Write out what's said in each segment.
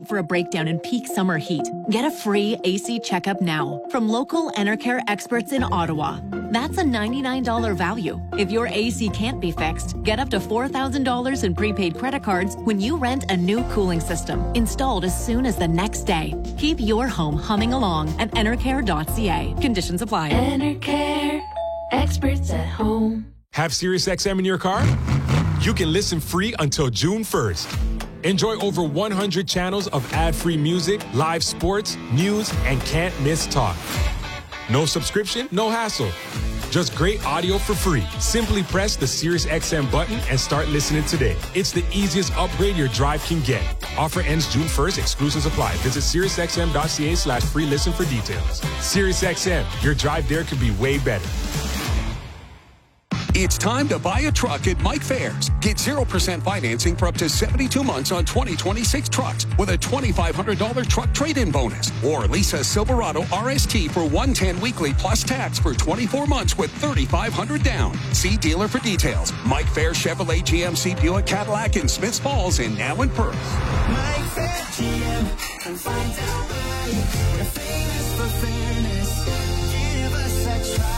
for a breakdown in peak summer heat, get a free AC checkup now from local Enercare experts in Ottawa. That's a $99 value. If your AC can't be fixed, get up to $4,000 in prepaid credit cards when you rent a new cooling system, installed as soon as the next day. Keep your home humming along at enercare.ca. Conditions apply. Enercare, experts at home. Have SiriusXM in your car? You can listen free until June 1st. Enjoy over 100 channels of ad-free music, live sports, news, and can't-miss talk. No subscription, no hassle. Just great audio for free. Simply press the SiriusXM button and start listening today. It's the easiest upgrade your drive can get. Offer ends June 1st. Exclusions apply. Visit SiriusXM.ca/free listen for details. SiriusXM, your drive there could be way better. It's time to buy a truck at Mike Fairs. Get 0% financing for up to 72 months on 2026 trucks with a $2,500 truck trade-in bonus. Or lease a Silverado RST for $110 weekly plus tax for 24 months with $3,500 down. See dealer for details. Mike Fairs Chevrolet, GMC, Buick, Cadillac in Smiths Falls and now in Perth. Mike Fair GM and find out why you're famous for fairness. Give us a try.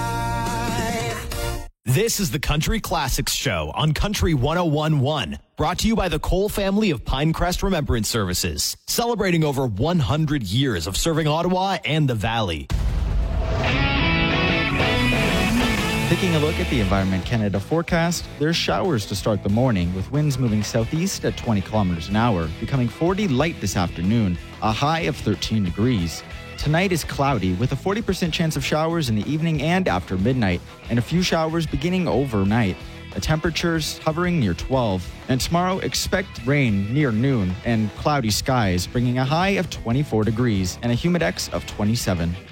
This is the Country Classics Show on Country 101.1, brought to you by the Cole family of Pinecrest Remembrance Services, celebrating over 100 years of serving Ottawa and the Valley. Taking a look at the Environment Canada forecast, there's showers to start the morning with winds moving southeast at 20 kilometers an hour, becoming 40 light this afternoon, a high of 13 degrees. Tonight is cloudy with a 40% chance of showers in the evening and after midnight, and a few showers beginning overnight. The temperatures hovering near 12. And tomorrow, expect rain near noon and cloudy skies, bringing a high of 24 degrees and a humidex of 27.